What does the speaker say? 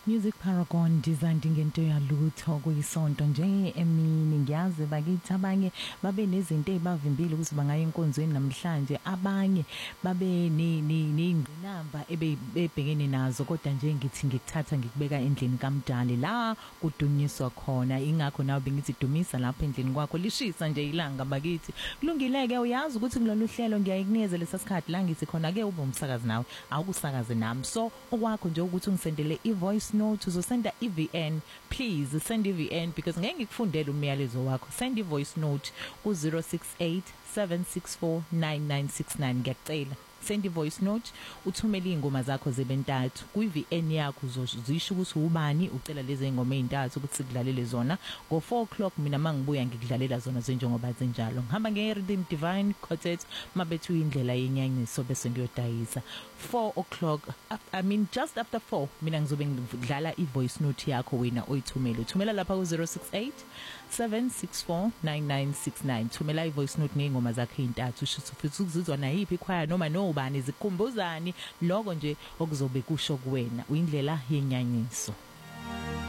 Music Paragon designed ngento yalutho kuyisonto nje emini ngiyazi bakithi abanye babe nezinto ezibavimbile ukuthi bangaya enkonzweni namhlanje abanye babe nezingqinamba ebebhekene nazo kodwa nje ngithi ngikuthatha ngikubeka endlini kaMdali la kudunyiswa khona ingakho nawe bengithi dumisa lapha endlini kwakho lishisa nje ilanga bakithi kulungileke uyazi ukuthi kulolu hlelo ngiyayikunikeza lesasikhathi la ngithi khona ke ube umsakazi nawe awukusakaze nami so okwakho nje ukuthi ungisendele ivoice note uzosenda iVN please send iVN because ngeke ngikufundele umyalezo wakho send ivoice note ku 068 764 9969 ngiyacela send ivoice note uthumele ingoma zakho zebentathu kuVN yakho uzozisho ukuthi ubani ucela lezi ingoma ezintathu ukuthi sikudlalele zona ngo 4:00 mina mangibuya ngikudlalela zona njengoba zenjalo ngihamba ngeRhythm Divine Quartet mabethu indlela yenyanyiso bese ngiyodayisa 4:00 I mean just after 4 mina ngizobe ngidlala ivoice note yakho wena oyithumela uthumela lapha ku 068 764 9969 thumela ivoice note ngengoma zakhe ezintathu futhi ukuzizwa nayiphi ikhwaya noma nobani zikhumbuzani lokho nje okuzobe kusho kuwena uyindlela yenyanyiso